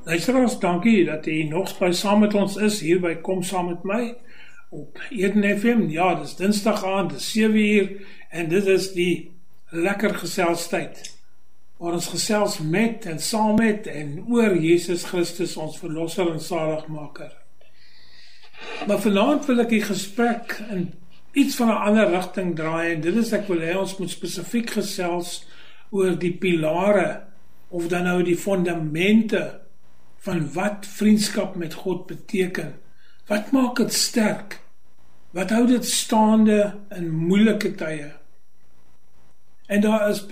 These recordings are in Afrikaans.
Luisteraars, dankie dat jy nog saam met ons is, hier by Kom Saam Met My, op Eden FM. Ja, dis dinsdag aand, dis 7:00, en dit is die lekker geselstyd, waar ons gesels met en saam met en oor Jesus Christus, ons verlosser en saligmaker. Maar vanaand wil ek die gesprek in iets van 'n ander rigting draai, en dit is, ek wil hê ons moet spesifiek gesels oor die pilare, of dan nou die fondamente van wat vriendskap met God beteken. Wat maak dit sterk? Wat hou dit staande in moeilike tye? En daar is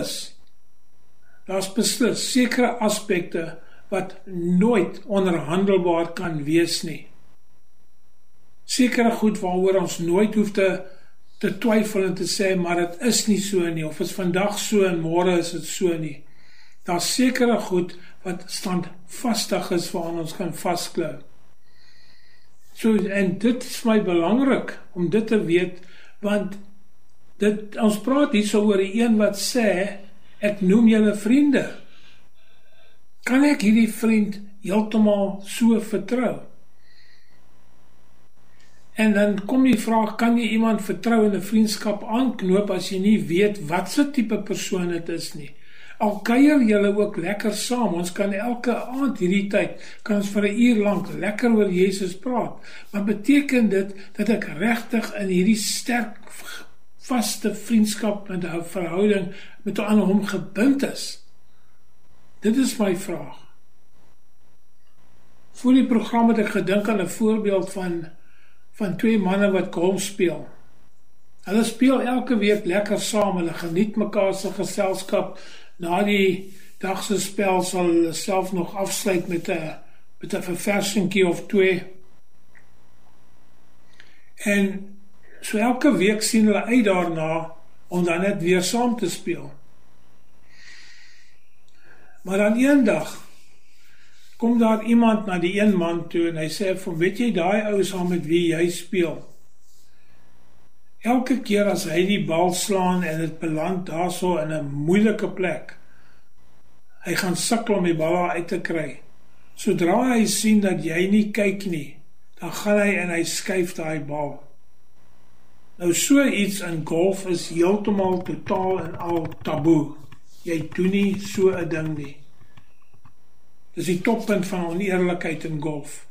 beslis sekere aspekte wat nooit onderhandelbaar kan wees nie. Sekere goed waaroor ons nooit hoef te twyfel en te sê, maar dit is nie so nie, of is vandag so en môre is dit so nie. Daar is sekere goed wat standvastig is waaraan ons kan vasklou. En dit is vir my belangrik om dit te weet, want ons praat hier so oor die een wat sê, ek noem julle vriende. Kan ek hierdie vriend heeltemal so vertrou? En dan kom die vraag, kan jy iemand vertrou in 'n vriendskap aanknoop as jy nie weet wat se tipe persoon dit is nie? Al kuier julle ook lekker saam, ons kan elke aand hierdie tyd, kan ons vir 'n uur lank lekker oor Jesus praat, maar beteken dit dat ek regtig in hierdie sterk, vaste vriendskap met 'n verhouding met aan hom gebind is? Dit is my vraag. Voor die program het ek gedink aan 'n voorbeeld van twee manne wat golf speel. Hulle speel elke week lekker saam, hulle geniet mekaar se geselskap. Na die dagse spel sal hulle self nog afsluit met 'n verversingkie of twee. En so elke week sien hulle uit daarna om dan net weer saam te speel. Maar dan eendag kom daar iemand na die een man toe en hy sê vir hom, weet jy daai ou saam met wie jy speel? Elke keer as hy die bal slaan en dit beland daarso in 'n moeilike plek, hy gaan sukkel om die bal uit te kry. Sodra hy sien dat jy nie kyk nie, dan gaan hy en hy skuif daai bal. Nou so iets in golf is heeltemal totaal en al taboe. Jy doen nie so 'n ding nie. Dis die toppunt van oneerlikheid in golf.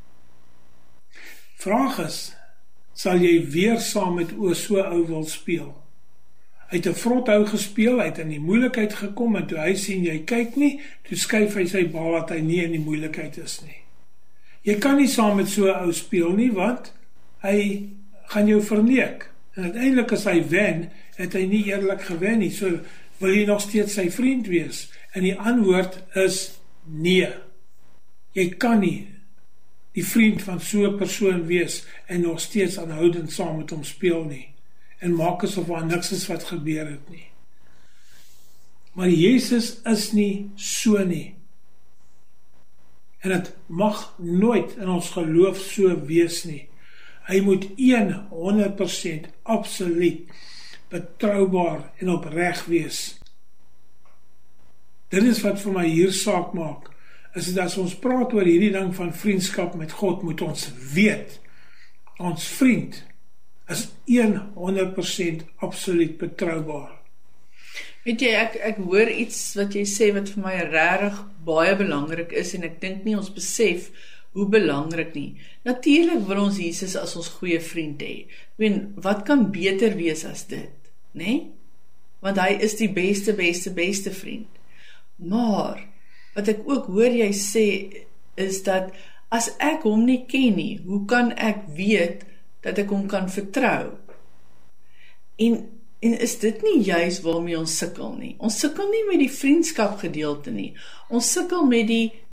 Vraag is, sal jy weer saam met so ou wil speel? Hy het 'n vrothou gespeel, hy het in die moeilikheid gekom, en toe hy sien jy kyk nie, toe skuif hy sy bal dat hy nie in die moeilikheid is nie. Jy kan nie saam met so 'n ou speel nie, want hy gaan jou verneek. En uiteindelik as hy wen, het hy nie eerlik gewen nie, so wil jy nog steeds sy vriend wees? En die antwoord is nee. Jy kan nie die vriend van so 'n persoon wees en nog steeds aanhoudend saam met hom speel nie, en maak asof daar niks is wat gebeur het nie. Maar Jesus is nie so nie. En dit mag nooit in ons geloof so wees nie. Hy moet 100% absoluut betroubaar en opreg wees. Dit is wat vir my hier saak maak, is dat as ons praat oor hierdie ding van vriendskap met God, moet ons weet, ons vriend is 100% absoluut betroubaar. Weet jy, ek hoor iets wat jy sê wat vir my regtig baie belangrik is, en ek dink nie ons besef hoe belangrik nie. Natuurlik wil ons Jesus as ons goeie vriend hê. Wat kan beter wees as dit, né? Want hy is die beste vriend. Maar wat ek ook hoor jy sê, is dat as ek hom nie ken nie, hoe kan ek weet dat ek hom kan vertrou? En is dit nie juis waarmee ons sukkel nie? Ons sukkel nie met die vriendskap gedeelte nie. Ons sukkel met die